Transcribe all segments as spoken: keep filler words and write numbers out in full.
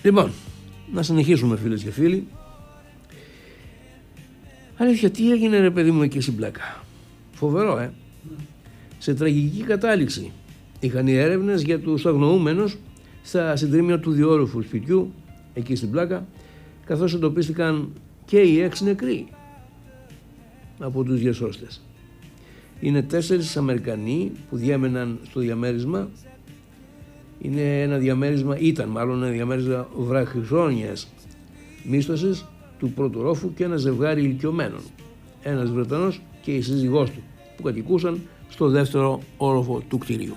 Λοιπόν, να συνεχίσουμε φίλες και φίλοι. Αλήθεια, τι έγινε ρε παιδί μου εκεί στην πλάκα? Φοβερό, ε. Σε τραγική κατάληξη είχαν οι έρευνες για τους αγνοούμενους στα συντρίμμια του διόρροφου σπιτιού εκεί στην πλάκα, καθώς εντοπίστηκαν και οι έξι νεκροί από τους διασώστες. Είναι τέσσερις Αμερικανοί που διέμεναν στο διαμέρισμα. Είναι ένα διαμέρισμα, ήταν μάλλον ένα διαμέρισμα βραχυχρόνιας μίσθωσης του πρώτου ρόφου και ένα ζευγάρι ηλικιωμένων, ένας Βρετανός και η σύζυγός του, που κατοικούσαν στο δεύτερο όροφο του κτηρίου.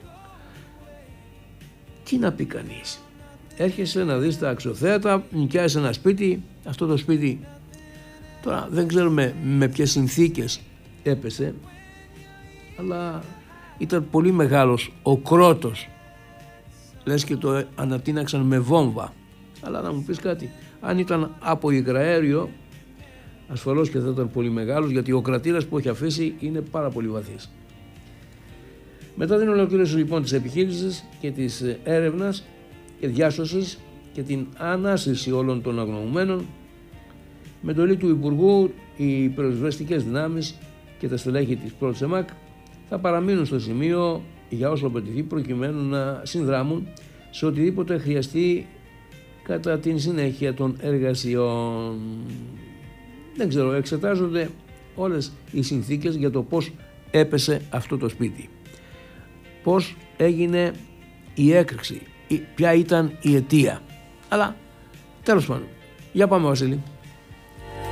Τι να πει κανείς? Έρχεσαι να δεις τα αξιοθέατα, νοικιάζεις ένα σπίτι, αυτό το σπίτι τώρα δεν ξέρουμε με ποιες συνθήκες έπεσε, αλλά ήταν πολύ μεγάλος ο κρότος, λες και το ανατείναξαν με βόμβα. Αλλά να μου πεις κάτι, αν ήταν από υγραέριο ασφαλώς και θα ήταν πολύ μεγάλος, γιατί ο κρατήρας που έχει αφήσει είναι πάρα πολύ βαθύς. Μετά την ολοκλήρωση λοιπόν της επιχείρησης και της έρευνας και διάσωσης και την ανάσυρση όλων των αγνοωμένων, με εντολή του Υπουργού, οι πυροσβεστικές δυνάμεις και τα στελέχη της πρώτης ΕΜΑΚ θα παραμείνουν στο σημείο για όσο απαιτηθεί, προκειμένου να συνδράμουν σε οτιδήποτε χρειαστεί κατά την συνέχεια των εργασιών. Δεν ξέρω, εξετάζονται όλες οι συνθήκες για το πώς έπεσε αυτό το σπίτι, πώς έγινε η έκρηξη, ποια ήταν η αιτία. Αλλά τέλος πάντων, για πάμε Βασίλη.